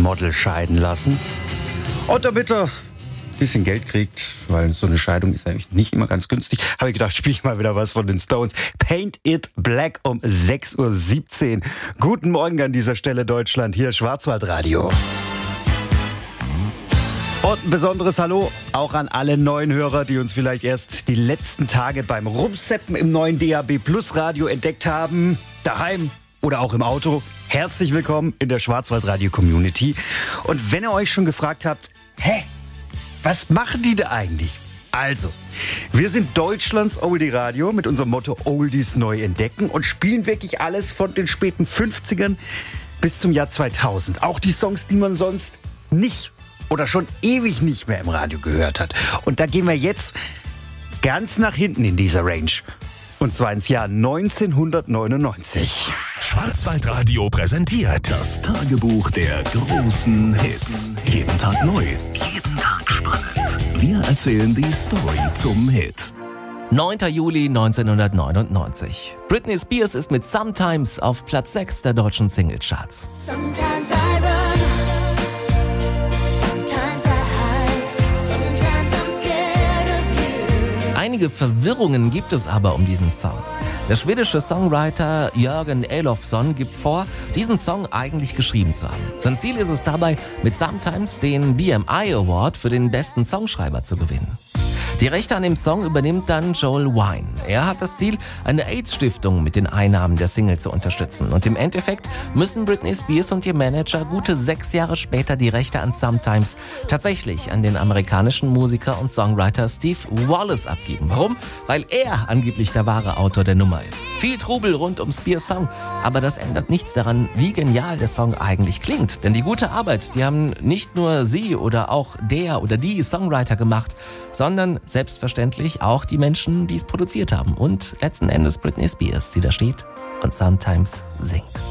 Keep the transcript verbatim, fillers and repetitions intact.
Model scheiden lassen. Und damit er ein bisschen Geld kriegt, weil so eine Scheidung ist eigentlich nicht immer ganz günstig, habe ich gedacht, spiele ich mal wieder was von den Stones. Paint It Black um sechs Uhr siebzehn. Guten Morgen an dieser Stelle, Deutschland. Hier Schwarzwaldradio. Und ein besonderes Hallo auch an alle neuen Hörer, die uns vielleicht erst die letzten Tage beim Rumseppen im neuen D A B Plus Radio entdeckt haben. Daheim oder auch im Auto. Herzlich willkommen in der Schwarzwaldradio-Community. Und wenn ihr euch schon gefragt habt, hä, was machen die da eigentlich? Also, wir sind Deutschlands Oldie-Radio mit unserem Motto Oldies neu entdecken und spielen wirklich alles von den späten fünfzigern bis zum Jahr zweitausend. Auch die Songs, die man sonst nicht oder schon ewig nicht mehr im Radio gehört hat. Und da gehen wir jetzt ganz nach hinten in dieser Range. Und zwar ins Jahr neunzehnhundertneunundneunzig. Schwarzwaldradio präsentiert das Tagebuch der großen Hits. Jeden Tag neu, jeden Tag spannend. Wir erzählen die Story zum Hit. neunter Juli neunzehnhundertneunundneunzig. Britney Spears ist mit Sometimes auf Platz sechs der deutschen Singlecharts. Sometimes I run, sometimes I hide, sometimes I'm scared of you. Einige Verwirrungen gibt es aber um diesen Song. Der schwedische Songwriter Jörgen Elofsson gibt vor, diesen Song eigentlich geschrieben zu haben. Sein Ziel ist es dabei, mit Sometimes den B M I Award für den besten Songschreiber zu gewinnen. Die Rechte an dem Song übernimmt dann Joel Wine. Er hat das Ziel, eine AIDS-Stiftung mit den Einnahmen der Single zu unterstützen. Und im Endeffekt müssen Britney Spears und ihr Manager gute sechs Jahre später die Rechte an Sometimes tatsächlich an den amerikanischen Musiker und Songwriter Steve Wallace abgeben. Warum? Weil er angeblich der wahre Autor der Nummer ist. Viel Trubel rund um Spears Song, aber das ändert nichts daran, wie genial der Song eigentlich klingt. Denn die gute Arbeit, die haben nicht nur sie oder auch der oder die Songwriter gemacht, sondern selbstverständlich auch die Menschen, die es produziert haben. Und letzten Endes Britney Spears, die da steht und Sometimes singt.